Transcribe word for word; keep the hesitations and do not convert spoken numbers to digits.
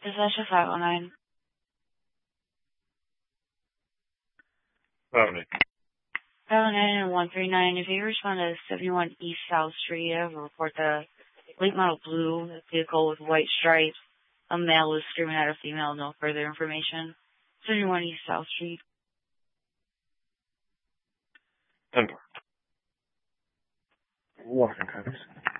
Possession five oh nine. Sorry. five oh nine and one three nine. If you respond to seventy-one East South Street, you have to report the late model blue vehicle with white stripes. A male is screaming at a female. No further information. seventy-one East South Street. ten four. Walking times.